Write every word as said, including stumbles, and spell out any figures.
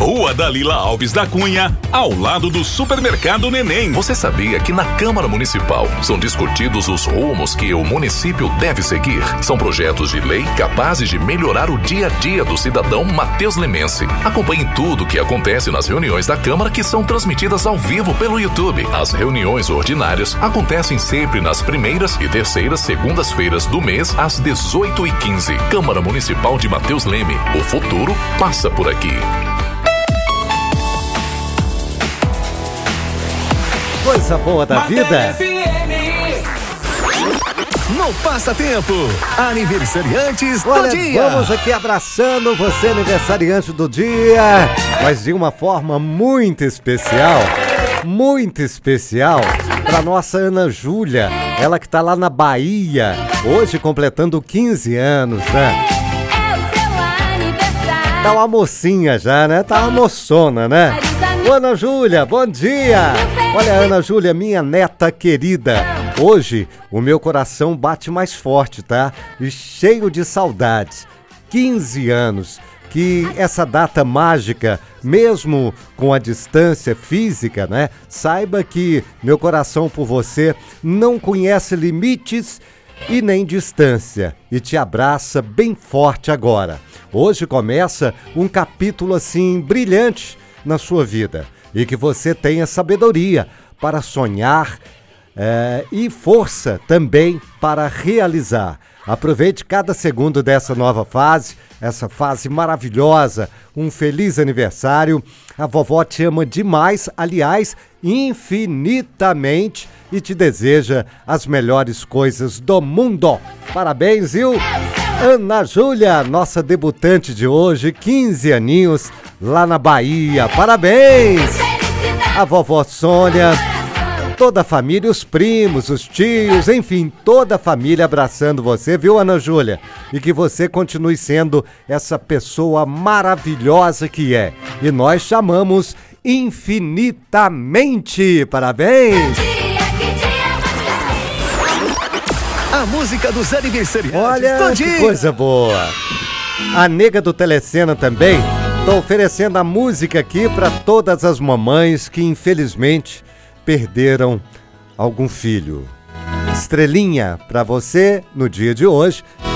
Rua Dalila Alves da Cunha, ao lado do Supermercado Neném. Você sabia que na Câmara Municipal são discutidos os rumos que o município deve seguir? São projetos de lei capazes de melhorar o dia a dia do cidadão Matheus Lemense. Acompanhe tudo o que acontece nas reuniões da Câmara, que são transmitidas ao vivo pelo YouTube. As reuniões ordinárias acontecem sempre nas primeiras e terceiras segundas-feiras do mês, às dezoito e quinze. Câmara Municipal de Matheus Leme. O futuro passa por aqui. Coisa boa da vida. No Passatempo, aniversariantes do Olha, dia. vamos aqui abraçando você, aniversariante do dia, mas de uma forma muito especial, muito especial, para nossa Ana Júlia, ela que tá lá na Bahia, hoje completando quinze anos, né? Tá uma mocinha já, né? Tá uma moçona, né? Ô, Ana Júlia, bom dia! Olha, Ana Júlia, minha neta querida, hoje o meu coração bate mais forte, tá? E cheio de saudades. quinze anos, que essa data mágica, mesmo com a distância física, né? Saiba que meu coração por você não conhece limites e nem distância, e te abraça bem forte agora. Hoje começa um capítulo assim brilhante na sua vida, e que você tenha sabedoria para sonhar é, e força também para realizar. Aproveite cada segundo dessa nova fase, essa fase maravilhosa. Um feliz aniversário. A vovó te ama demais, aliás, infinitamente, e te deseja as melhores coisas do mundo. Parabéns, viu? Ana Júlia, nossa debutante de hoje, quinze aninhos, lá na Bahia. Parabéns! A vovó Sônia, toda a família, os primos, os tios, enfim, toda a família abraçando você, viu, Ana Júlia? E que você continue sendo essa pessoa maravilhosa que é. E nós chamamos infinitamente. Parabéns! A música dos aniversariantes Olha, do que dia. coisa boa! A nega do Telecena também. Tô oferecendo a música aqui para todas as mamães que infelizmente perderam algum filho. Estrelinha para você no dia de hoje